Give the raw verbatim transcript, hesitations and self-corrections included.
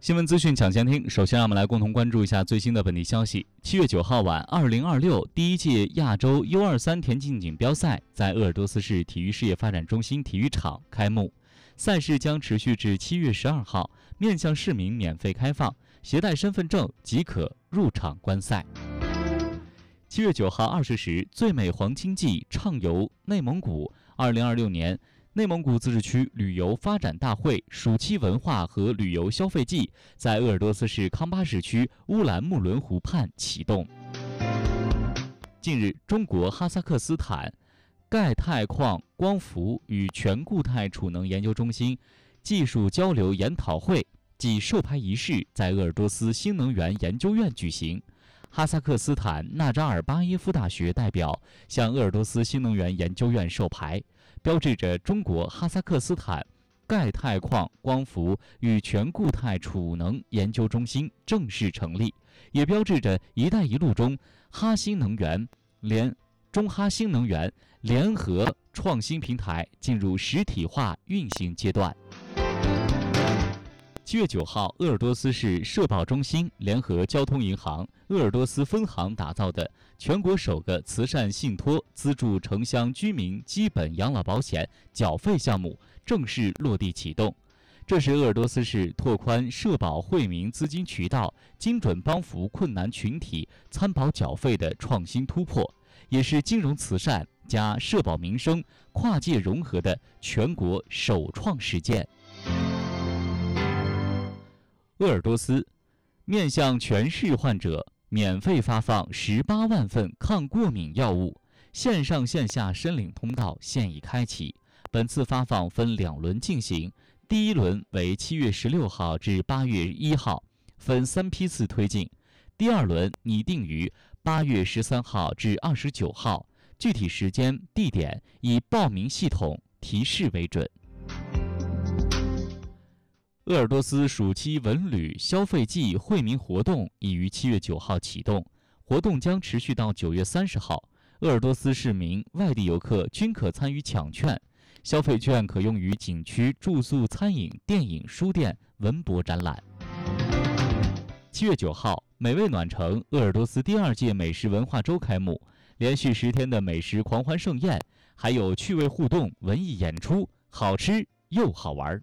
新闻资讯抢先听，首先让我们来共同关注一下最新的本地消息。七月九号晚，二零二六第一届亚洲 U 二三田径锦标赛在鄂尔多斯市体育事业发展中心体育场开幕，赛事将持续至七月十二号，面向市民免费开放，携带身份证即可入场观赛。七月九号二十时，最美黄金季畅游内蒙古二零二六年内蒙古自治区旅游发展大会暑期文化和旅游消费季在鄂尔多斯市康巴什区乌兰木伦湖畔启动。近日，中国哈萨克斯坦钙钛矿光伏与全固态储能研究中心技术交流研讨会暨授牌仪式在鄂尔多斯新能源研究院举行。哈萨克斯坦纳扎尔巴耶夫大学代表向鄂尔多斯新能源研究院授牌，标志着中国哈萨克斯坦钙钛矿光伏与全固态储能研究中心正式成立，也标志着“一带一路”中哈新能源联中哈新能源联合创新平台进入实体化运行阶段。七月九号，鄂尔多斯市社保中心联合交通银行鄂尔多斯分行打造的全国首个慈善信托资助城乡居民基本养老保险缴费项目正式落地启动。这是鄂尔多斯市拓宽社保惠民资金渠道，精准帮扶困难群体参保缴费的创新突破，也是金融慈善加社保民生跨界融合的全国首创实践。鄂尔多斯面向全市患者免费发放十八万份抗过敏药物，线上线下申领通道现已开启。本次发放分两轮进行，第一轮为七月十六号至八月一号，分三批次推进；第二轮拟定于八月十三号至二十九号，具体时间、地点以报名系统提示为准。鄂尔多斯暑期文旅消费季惠民活动已于七月九号启动，活动将持续到九月三十号。鄂尔多斯市民、外地游客均可参与抢券，消费券可用于景区住宿、餐饮、电影、书店、文博展览。七月九号，美味暖城鄂尔多斯第二届美食文化周开幕，连续十天的美食狂欢盛宴，还有趣味互动、文艺演出，好吃又好玩。